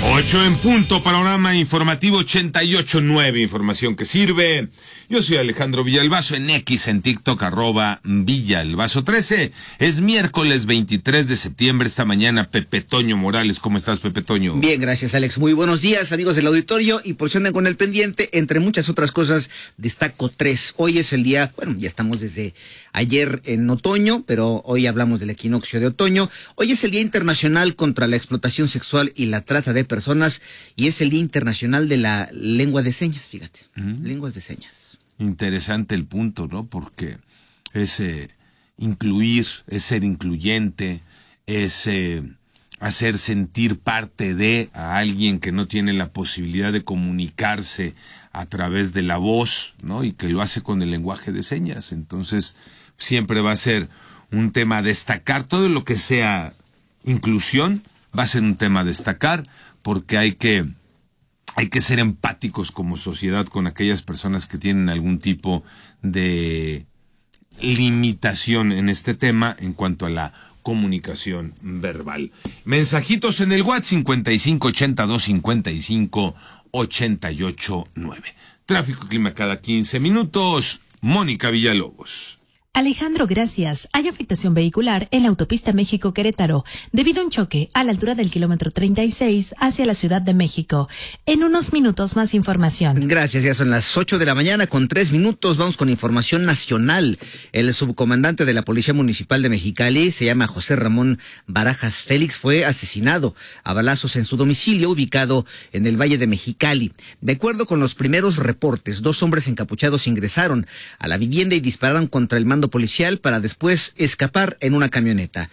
8 en punto, panorama informativo 88.9, información que sirve. Yo soy Alejandro Villalbazo, en X, en TikTok, @Villalbazo13. Es miércoles 23 de septiembre, esta mañana Pepe Toño Morales. ¿Cómo estás, Pepe Toño? Bien, gracias, Alex. Muy buenos días, amigos del auditorio, y por si andan con el pendiente, entre muchas otras cosas, destaco 3. Hoy es el día, bueno, ya estamos desde ayer en otoño, pero hoy hablamos del equinoccio de otoño. Hoy es el Día Internacional contra la Explotación Sexual y la Trata de Personas, y es el Día Internacional de la Lengua de Señas, fíjate, lenguas de señas. Interesante el punto, ¿no? Porque es incluir, es ser incluyente, es hacer sentir parte de a alguien que no tiene la posibilidad de comunicarse a través de la voz, ¿no? Y que lo hace con el lenguaje de señas. Entonces, siempre va a ser un tema a destacar. Todo lo que sea inclusión va a ser un tema a destacar, porque hay que ser empáticos como sociedad con aquellas personas que tienen algún tipo de limitación en este tema en cuanto a la comunicación verbal. Mensajitos en el WhatsApp 5582558889. Tráfico y clima cada 15 minutos. Mónica Villalobos. Alejandro, gracias. Hay afectación vehicular en la autopista México-Querétaro debido a un choque a la altura del kilómetro 36 hacia la Ciudad de México. En unos minutos más información. Gracias, ya son las 8 de la mañana con 3 minutos. Vamos con información nacional. El subcomandante de la Policía Municipal de Mexicali, se llama José Ramón Barajas Félix, fue asesinado a balazos en su domicilio ubicado en el Valle de Mexicali. De acuerdo con los primeros reportes, 2 hombres encapuchados ingresaron a la vivienda y dispararon contra el mando policial para después escapar en una camioneta.